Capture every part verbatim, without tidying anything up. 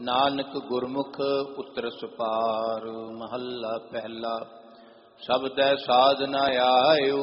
नानक गुरमुख उतर सुपार। महला पहला। सबदै साध न आयो,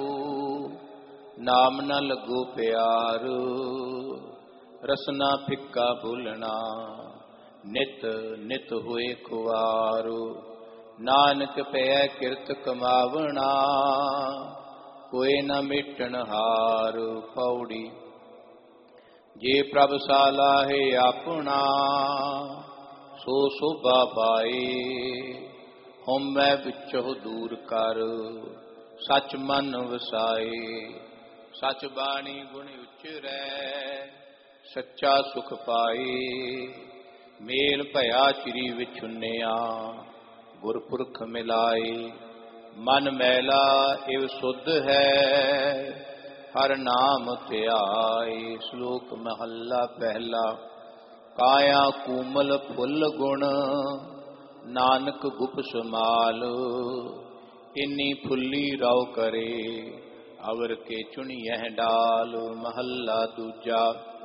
नाम न लगो प्यार। रसना फिक्का भूलना, नित नित होए खुआर। नानक पै किरत कमावना, कोई न मिटन हार। पौड़ी। जे प्रभ सालाहे अपना, सो शोभा पाए। हम मैं बिचो दूर कर, सच मन वसाए। सच बाणी गुण उचरै, सच्चा सुख पाए। मेल भया चिरी विछुनिया, गुरपुरख मिलाए। मन मैला इव शुद्ध है, हर नाम ध्याए। श्लोक महला पहला। काया कूमल फुल गुण, नानक गुप समाल। इन्नी फुल्ली रव करे, अवर के चुनियह डाल। महला दूजा।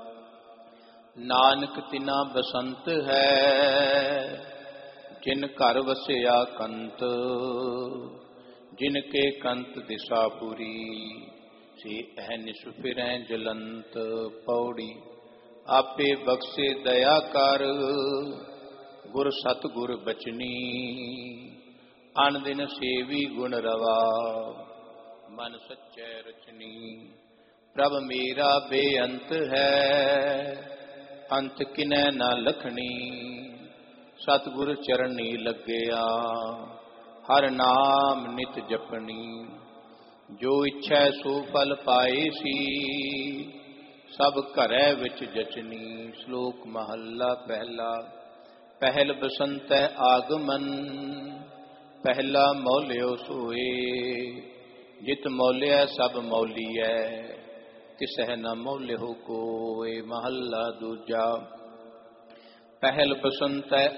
नानक तिना बसंत है, जिन घर वसिया कंत। जिनके कंत दिशापुरी, से अहनिस फिरै जलंत। पौड़ी। आपे बख्शे दया कर, गुर सतगुर बचनी। अन दिन सेवी गुण रवा, मन सच्चै रचनी। प्रभ मेरा बेअंत है, अंत किनै न लखनी। सतगुर चरनी लग्या, हर नाम नित जपनी। जो इच्छै सो फल पाए सी, सब घरै विच जचनी। श्लोक महला पहला। पहल बसंतै आगमन, पहला मौलियो सोए। जित मौलिया सब मौलिया, तिसह न मौलियो कोय। महला दूजा। पहल बसंतै